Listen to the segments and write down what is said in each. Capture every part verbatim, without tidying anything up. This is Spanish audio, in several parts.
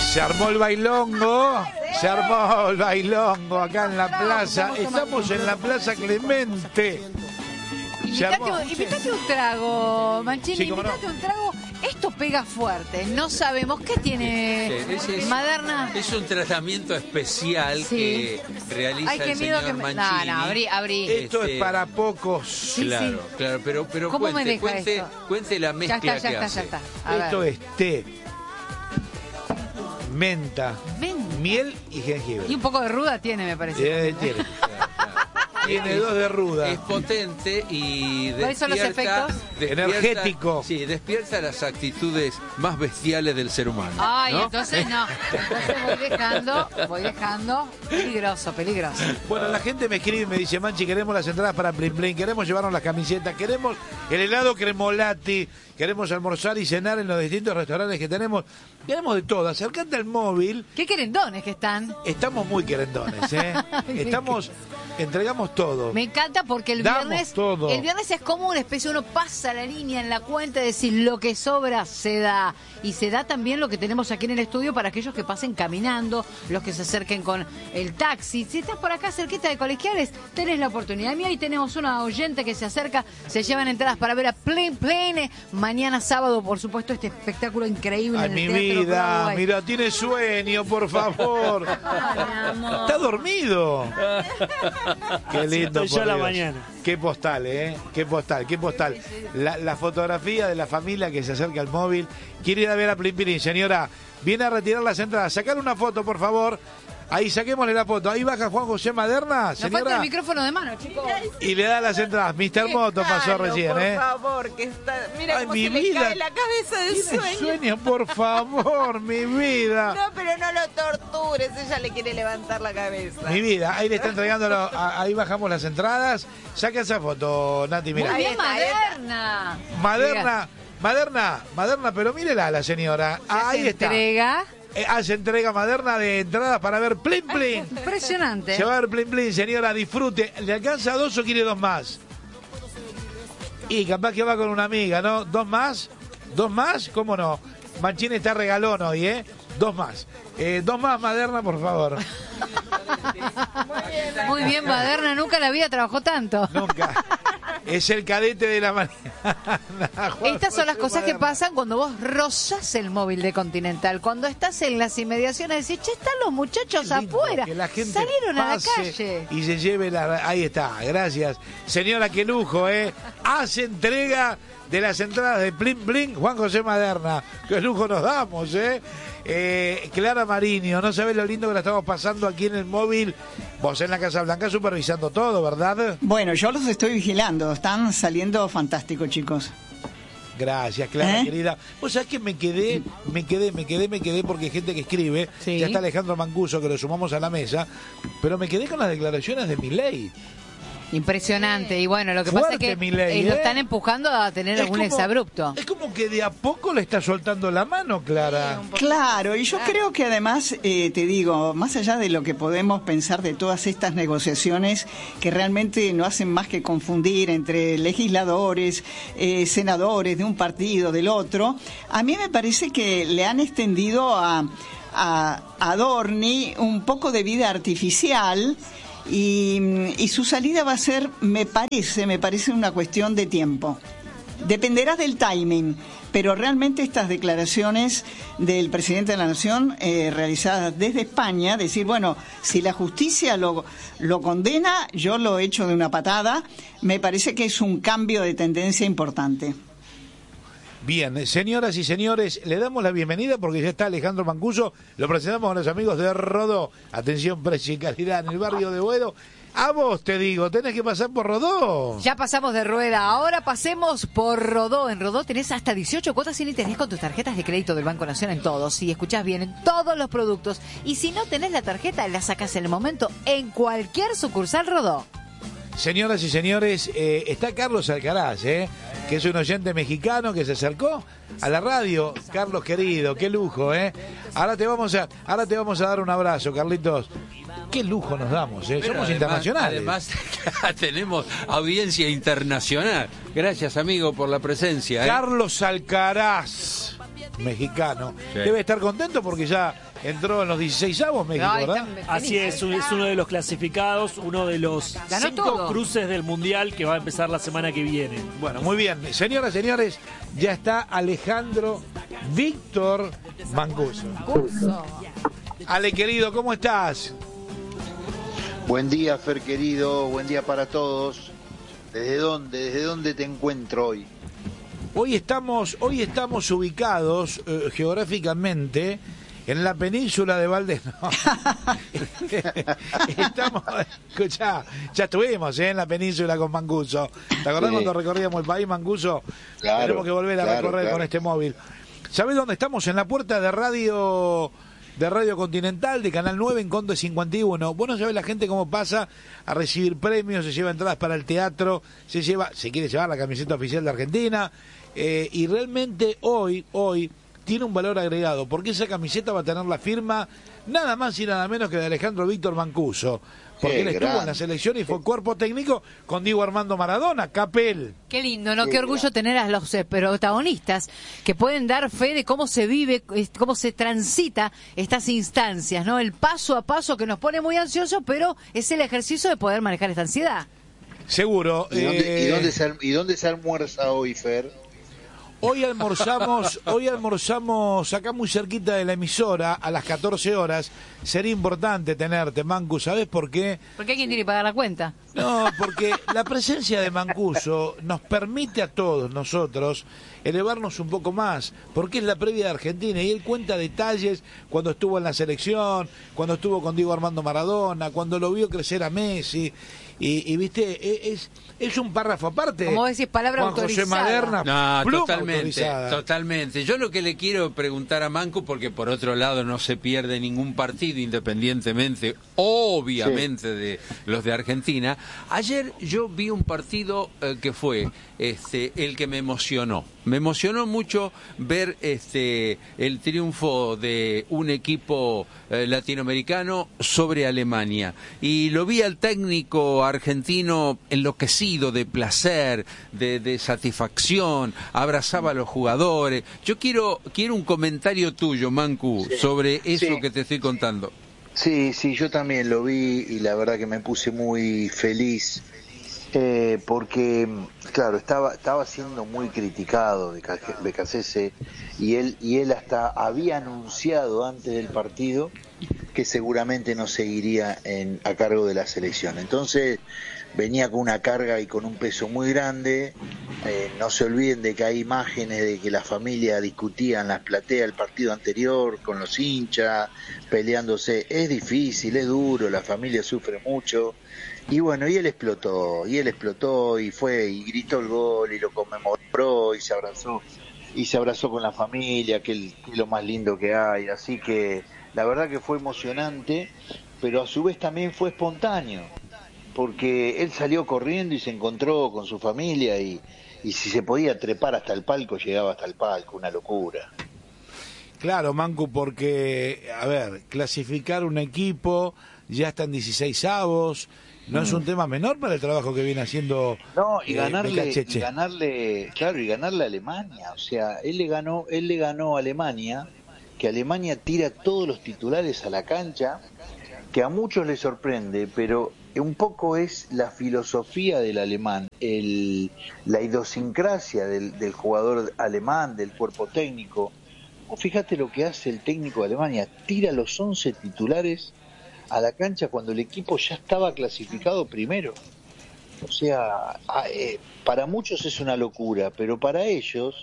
Se armó el bailongo, se armó el bailongo acá en la plaza. Estamos en la Plaza Clemente. Invítate, invítate un trago, Mancini, Sí, invítate no. un trago. Esto pega fuerte, no sabemos qué tiene Sí, ese es, Maderna. Es un tratamiento especial Sí. que realiza Ay, qué el miedo señor que me... Mancini. No, no, abrí, abrí. Esto Este, es para pocos. Sí, claro, sí. claro, pero, pero ¿Cómo me cuente, deja cuente, esto? cuente la Ya mezcla está, ya que está, hace. ya está. A Esto ver. es té, menta, Menta. miel y jengibre. Y un poco de ruda tiene, me parece. Eh, tiene Claro. tiene Es- dos de ruda. Es potente y ¿Cuáles son los despierta, efectos? despierta- Energético. Sí, despierta las actitudes más bestiales del ser humano. Ay, ¿no? entonces no. Entonces voy dejando, voy dejando. Peligroso, peligroso. Bueno, la gente me escribe y me dice, Manchi, queremos las entradas para Plin Plin, queremos llevarnos las camisetas, queremos el helado cremolati, queremos almorzar y cenar en los distintos restaurantes que tenemos. Queremos de todo. Acercate al móvil. Qué querendones que están. Estamos muy querendones, ¿eh? Estamos, entregamos todo. Me encanta porque el Damos viernes todo. el viernes es como una especie, uno pasa la línea en la cuenta de decir lo que sobra se da. Y se da también lo que tenemos aquí en el estudio para aquellos que pasen caminando, los que se acerquen con el taxi. Si estás por acá cerquita de Colegiales, tenés la oportunidad. Mira, ahí tenemos una oyente que se acerca, se llevan entradas para ver a Plin Plin. Mañana sábado, por supuesto, este espectáculo increíble Ay, en mi el Teatro vida, Broadway. mira, tiene sueño, por favor. Ay, mi amor. Está dormido. Qué lindo. Estoy yo por a la Dios. mañana. Qué postal, ¿eh? Qué postal, qué postal. La, la fotografía de la familia que se acerca al móvil. Quiere ir a ver a Plin Plin. Señora, viene a retirar las entradas. Sacar una foto, por favor. Ahí, saquémosle la foto. Ahí baja Juan José Maderna, Nos falta señora. el micrófono de mano, chicos. Y le da las entradas. mister Moto pasó Déjalo, recién, por ¿eh? favor, que está... Mira Ay, cómo mi se le vida. cae la cabeza de Tiene sueño. sueño, por favor, mi vida. No, pero no lo tortures, ella le quiere levantar la cabeza. Mi vida, ahí le está entregando, lo- a- ahí bajamos las entradas. Saca esa foto, Nati, mira. Muy Ahí bien, está, ahí está. Maderna. Maderna, Maderna, Maderna, pero mírela a la señora. Ahí Se está. entrega. Eh, hace entrega Maderna de entradas para ver Plin Plin. Impresionante. Se va a ver Plin Plin, señora, disfrute. ¿Le alcanza dos o quiere dos más? Y capaz que va con una amiga, ¿no? ¿Dos más? ¿Dos más? ¿Cómo no? Manchín está regalón hoy, ¿eh? Dos más. Eh, dos más, Maderna, por favor. Muy bien, Maderna, nunca en la vida trabajó tanto. Nunca. Es el cadete de la mañana. Juan Estas son las José cosas que Maderna. pasan cuando vos rozás el móvil de Continental. Cuando estás en las inmediaciones, decís, che, están los muchachos Qué lindo afuera. que la gente Salieron a la pase calle. y se lleve la... Ahí está, gracias. Señora, qué lujo, ¿eh? Hace entrega de las entradas de Plin Plin, Juan José Maderna. Qué lujo nos damos, ¿eh? Eh, Clara Mariño, no sabés lo lindo que la estamos pasando aquí en el móvil. Vos en la Casa Blanca supervisando todo, ¿verdad? Bueno, yo los estoy vigilando. Están saliendo fantásticos, chicos. Gracias, Clara, ¿Eh? querida. Vos sabés que me quedé, me quedé, me quedé, me quedé porque hay gente que escribe. Sí. Ya está Alejandro Mancuso, que lo sumamos a la mesa. Pero me quedé con las declaraciones de Milei. Impresionante. Y bueno, lo que Fuerte, pasa es que Milei, eh, lo ¿eh? están empujando a tener Es algún como- exabrupto. Es como que de a poco le está soltando la mano, Clara. Claro, y yo creo que además, eh, te digo, más allá de lo que podemos pensar de todas estas negociaciones que realmente no hacen más que confundir entre legisladores, eh, senadores de un partido, del otro, a mí me parece que le han extendido a, a, a Dorni un poco de vida artificial. Y, y su salida va a ser, me parece, me parece una cuestión de tiempo. Dependerá del timing, pero realmente estas declaraciones del presidente de la Nación eh, realizadas desde España, decir, bueno, si la justicia lo, lo condena, yo lo echo de una patada, me parece que es un cambio de tendencia importante. Bien, señoras y señores, le damos la bienvenida porque ya está Alejandro Mancuso. Lo presentamos a los amigos de Rodó. Atención, precio y calidad en el barrio de Boedo. A vos te digo, tenés que pasar por Rodó. Ya pasamos de rueda, ahora pasemos por Rodó. En Rodó tenés hasta dieciocho cuotas sin interés con tus tarjetas de crédito del Banco Nación en todos. Si escuchás bien, en todos los productos. Y si no tenés la tarjeta, la sacás en el momento en cualquier sucursal Rodó. Señoras y señores, eh, está Carlos Alcaraz, eh, que es un oyente mexicano que se acercó a la radio. Carlos querido, qué lujo, ¿eh? Ahora te vamos a, ahora te vamos a dar un abrazo, Carlitos. Qué lujo nos damos, ¿eh? Pero Somos además- internacionales. Además, tenemos audiencia internacional. Gracias, amigo, por la presencia. ¿eh? Carlos Alcaraz. mexicano. Sí. Debe estar contento porque ya entró en los dieciseisavos México, Ay, ¿verdad? tan- Así es, un- es uno de los clasificados, uno de los Ganó cinco todo. cruces del Mundial que va a empezar la semana que viene. Bueno, muy bien. Señoras, señores, ya está Alejandro Víctor Mancuso. Curso. Ale, querido, ¿cómo estás? Buen día, Fer querido, buen día para todos. ¿Desde dónde, desde dónde te encuentro hoy? Hoy estamos, hoy estamos ubicados eh, geográficamente en la península de Valdés. No. Estamos, escuchá, ya estuvimos eh, en la península con Mancuso. ¿Te acordás Sí. cuando recorríamos el país, Mancuso? Claro, Tenemos que volver a claro, recorrer claro. con este móvil. ¿Sabés dónde estamos? En la puerta de Radio de Radio Continental, de Canal nueve, en Conde cincuenta y uno. Vos no sabés la gente cómo pasa a recibir premios, se lleva entradas para el teatro, se lleva, se quiere llevar la camiseta oficial de Argentina, eh, y realmente hoy, hoy, tiene un valor agregado, porque esa camiseta va a tener la firma nada más y nada menos que de Alejandro Víctor Mancuso, porque Qué él estuvo grande. en la selección y fue cuerpo técnico con Diego Armando Maradona, Capel. Qué lindo, ¿no? Qué orgullo tener a los eh, protagonistas que pueden dar fe de cómo se vive, eh, cómo se transita estas instancias, ¿no? El paso a paso que nos pone muy ansiosos, pero es el ejercicio de poder manejar esta ansiedad. Seguro. ¿Y dónde, eh, y dónde se, al- ¿Y dónde se almuerza hoy, Fer? Hoy almorzamos, hoy almorzamos acá muy cerquita de la emisora a las catorce horas. Sería importante tenerte, Mancu, ¿sabés por qué? Porque alguien tiene que pagar la cuenta. No, porque la presencia de Mancuso nos permite a todos nosotros elevarnos un poco más, porque es la previa de Argentina y él cuenta detalles cuando estuvo en la selección, cuando estuvo con Diego Armando Maradona, cuando lo vio crecer a Messi. Y, y viste, e- es, es un párrafo aparte. Como vos decís, palabra Juan José autorizada. Maderna, No, pluma totalmente, autorizada. totalmente. Yo lo que le quiero preguntar a Mancu, porque por otro lado no se pierde ningún partido, independientemente, obviamente, de los de Argentina. Ayer yo vi un partido eh, que fue este el que me emocionó. Me emocionó mucho ver este el triunfo de un equipo eh, latinoamericano sobre Alemania. Y lo vi al técnico argentino enloquecido de placer, de, de satisfacción, abrazaba a los jugadores. Yo quiero quiero un comentario tuyo, Mancu, Sí. sobre eso Sí. que te estoy contando. Sí, sí, yo también lo vi y la verdad que me puse muy feliz eh, porque, claro, estaba estaba siendo muy criticado de Becasese y él y él hasta había anunciado antes del partido que seguramente no seguiría en, a cargo de la selección. Entonces venía con una carga y con un peso muy grande. Eh, no se olviden de que hay imágenes de que la familia discutía en las plateas el partido anterior con los hinchas, peleándose. Es difícil, es duro, la familia sufre mucho. Y bueno, y él explotó, y él explotó y fue y gritó el gol y lo conmemoró y se abrazó y se abrazó con la familia, que, el, que es lo más lindo que hay. Así que la verdad que fue emocionante, pero a su vez también fue espontáneo, porque él salió corriendo y se encontró con su familia y, y si se podía trepar hasta el palco, llegaba hasta el palco, una locura. Claro, Mancu, porque, a ver, clasificar un equipo, ya están dieciséis avos, no mm. es un tema menor para el trabajo que viene haciendo. No, y eh, ganarle, y ganarle, claro, y ganarle a Alemania, o sea, él le ganó, él le ganó a Alemania, que Alemania tira todos los titulares a la cancha, que a muchos les sorprende, pero un poco es la filosofía del alemán, el, la idiosincrasia del, del jugador alemán, del cuerpo técnico. Vos fíjate lo que hace el técnico de Alemania, tira los once titulares a la cancha cuando el equipo ya estaba clasificado primero. O sea, para muchos es una locura, pero para ellos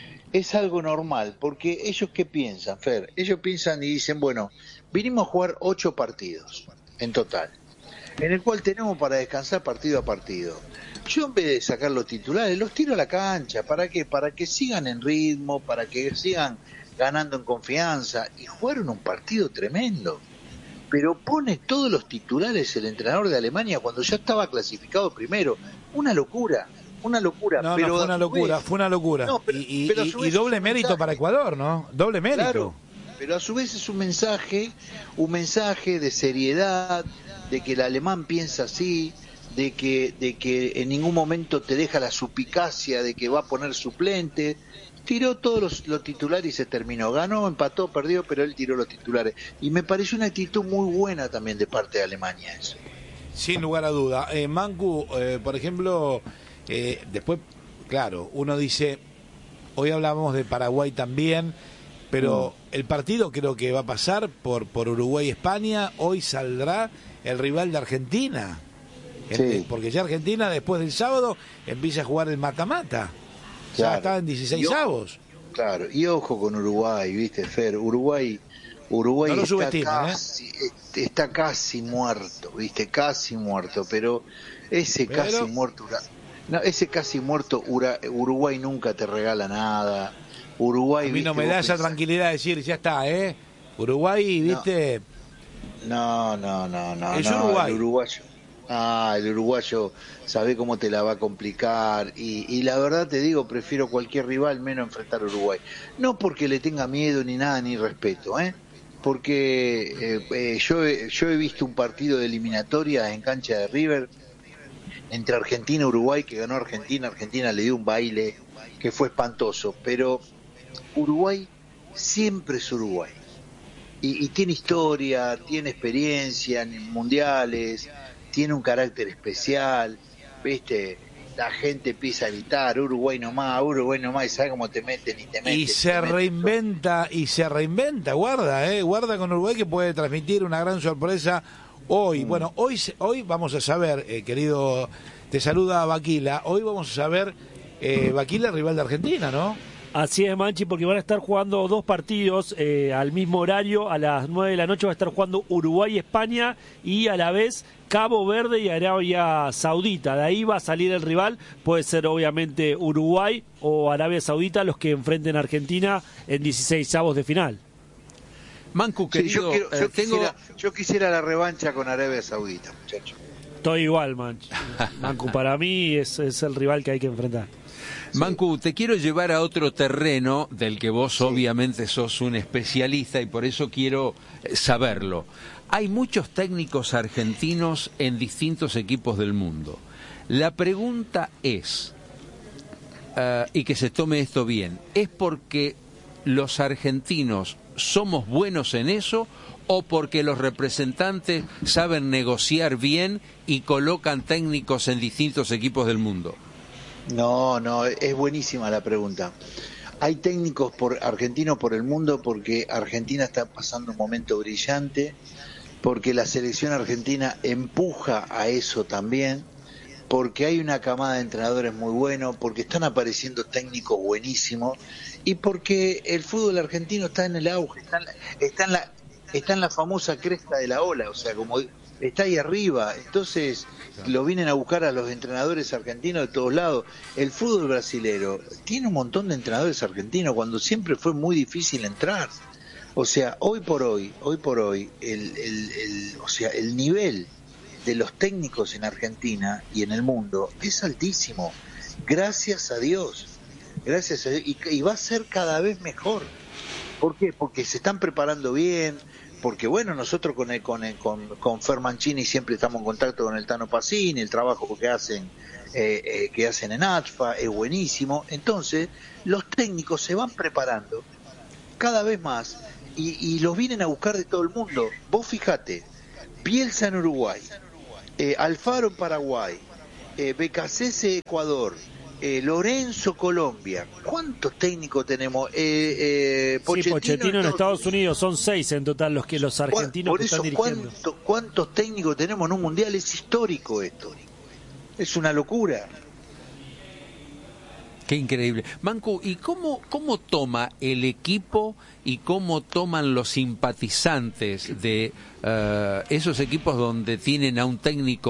es algo normal, porque ellos ¿qué piensan, Fer? Ellos piensan y dicen, bueno, vinimos a jugar ocho partidos en total, en el cual tenemos para descansar partido a partido. Yo en vez de sacar los titulares, los tiro a la cancha. ¿Para qué? Para que sigan en ritmo, para que sigan ganando en confianza. Y jugaron un partido tremendo. Pero pone todos los titulares el entrenador de Alemania cuando ya estaba clasificado primero. Una locura, una locura. No, pero no, fue una locura, vez, fue una locura. No, pero, y, y, pero y, y doble mérito mensaje. Para Ecuador, ¿no? Doble mérito. Claro, pero a su vez es un mensaje, un mensaje de seriedad, de que el alemán piensa así, de que, de que en ningún momento te deja la suspicacia de que va a poner suplente. tiró todos los, los titulares y se terminó. Ganó, empató, perdió, pero él tiró los titulares. Y me pareció una actitud muy buena también de parte de Alemania eso. Sin lugar a duda. Eh, Mancu, eh, por ejemplo, eh, después, claro, uno dice, hoy hablamos de Paraguay también, pero mm. el partido creo que va a pasar por, por Uruguay-España. Hoy saldrá el rival de Argentina. Sí. Porque ya Argentina, después del sábado, empieza a jugar el mata-mata. Claro. Ya está en dieciséis avos. Claro, y ojo con Uruguay, ¿viste, Fer? Uruguay, Uruguay no lo está, subestiman, casi, ¿eh? está casi muerto, ¿viste? Casi muerto, pero ese pero... casi muerto... No, ese casi muerto Uruguay nunca te regala nada. Uruguay, a mí no me da esa pensás... tranquilidad de decir, ya está, ¿eh? Uruguay, ¿viste? No, no, no, no. Es no, Uruguay. El uruguayo. Ah, el uruguayo sabe cómo te la va a complicar y, y la verdad te digo, prefiero cualquier rival menos enfrentar a Uruguay. No porque le tenga miedo ni nada, ni respeto, ¿eh? Porque eh, eh, yo, he, yo he visto un partido de eliminatoria en cancha de River entre Argentina y Uruguay, que ganó Argentina. Argentina le dio un baile que fue espantoso, pero Uruguay siempre es Uruguay. Y, y tiene historia, tiene experiencia en mundiales, tiene un carácter especial, ¿viste? La gente empieza a gritar, Uruguay nomás, Uruguay nomás, y sabe cómo te meten y te meten. Y se reinventa, y se reinventa, guarda, ¿eh? Guarda con Uruguay, que puede transmitir una gran sorpresa hoy. Mm. Bueno, hoy hoy vamos a saber, eh, querido, te saluda Baquila, hoy vamos a saber, eh, Baquila, rival de Argentina, ¿no? Así es, Manchi, porque van a estar jugando dos partidos eh, al mismo horario. A las nueve de la noche va a estar jugando Uruguay y España, y a la vez Cabo Verde y Arabia Saudita. De ahí va a salir el rival. Puede ser obviamente Uruguay o Arabia Saudita los que enfrenten a Argentina en dieciseisavos de final. Mancu, querido, sí, yo, quiero, yo, eh, tengo... quisiera, yo quisiera la revancha con Arabia Saudita, muchachos. Estoy igual, Manchi. Mancu, para mí es, es el rival que hay que enfrentar. Mancu, te quiero llevar a otro terreno del que vos sí. obviamente sos un especialista y por eso quiero saberlo. Hay muchos técnicos argentinos en distintos equipos del mundo. La pregunta es, uh, y que se tome esto bien, ¿es porque los argentinos somos buenos en eso o porque los representantes saben negociar bien y colocan técnicos en distintos equipos del mundo? No, no, es buenísima la pregunta. Hay técnicos por argentinos por el mundo porque Argentina está pasando un momento brillante, porque la selección argentina empuja a eso también, porque hay una camada de entrenadores muy buenos, porque están apareciendo técnicos buenísimos y porque el fútbol argentino está en el auge, está en la, está en la, está en la famosa cresta de la ola, o sea, como está ahí arriba, entonces lo vienen a buscar a los entrenadores argentinos de todos lados. El fútbol brasilero tiene un montón de entrenadores argentinos cuando siempre fue muy difícil entrar. O sea, hoy por hoy, hoy por hoy, el, el, el, o sea, el nivel de los técnicos en Argentina y en el mundo es altísimo. Gracias a Dios, gracias a Dios, y, y va a ser cada vez mejor. ¿Por qué? Porque se están preparando bien. Porque bueno, nosotros con el, con, el, con, con Fer Mancini siempre estamos en contacto con el Tano Pacini, el trabajo que hacen eh, eh, que hacen en A T F A es buenísimo. Entonces los técnicos se van preparando cada vez más y, y los vienen a buscar de todo el mundo. Vos fijate, Bielsa en Uruguay, eh, Alfaro en Paraguay, eh, Becasese Ecuador, Eh, Lorenzo Colombia. ¿Cuántos técnicos tenemos? Eh, eh, Pochettino, sí, Pochettino en Estados Unidos. Son seis en total los que los argentinos por que eso, están dirigiendo. ¿cuánto, ¿Cuántos técnicos tenemos en un mundial? Es histórico esto. Es una locura. Qué increíble. Mancu, ¿y cómo, cómo toma el equipo y cómo toman los simpatizantes de uh, esos equipos donde tienen a un técnico